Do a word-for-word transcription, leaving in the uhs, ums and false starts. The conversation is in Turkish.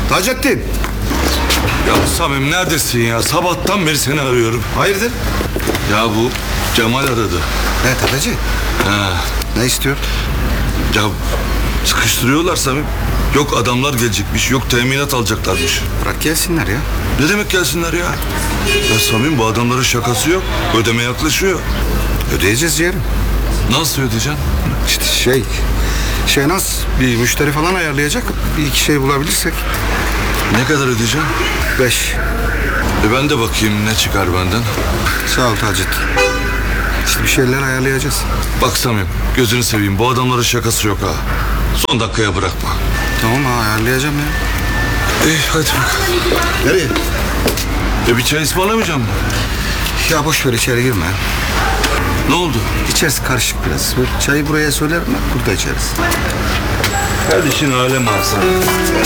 Taceddin. Ya Samim neredesin ya? Sabahtan beri seni arıyorum. Hayırdır? Ya bu Cemal aradı. Ne tefeci? Ha. Ne istiyor? Ya sıkıştırıyorlar Samim. Yok adamlar gelecekmiş, yok teminat alacaklarmış. Bırak gelsinler ya. Ne demek gelsinler ya? Ya Samim bu adamların şakası yok. Ödeme yaklaşıyor. Ödeyeceğiz ciğerim. Nasıl ödeyeceksin? İşte şey... Şehnaz bir müşteri falan ayarlayacak. Bir iki şey bulabilirsek. Ne kadar ödeyeceksin? Beş. E ben de bakayım ne çıkar benden. Sağ ol Taceddin. İşte bir şeyler ayarlayacağız. Bak Samim gözünü seveyim bu adamların şakası yok ha. Son dakikaya bırakma. Tamam ha, ayarlayacağım ya. İyi hadi bakalım. Nereye? E bir çay ısmarlamayacağım mı? Ya boş ver, içeri girme. Ne oldu? İçerisi karışık biraz. Çayı buraya söylerim ben, burada içeriz. Her işin alem alsın.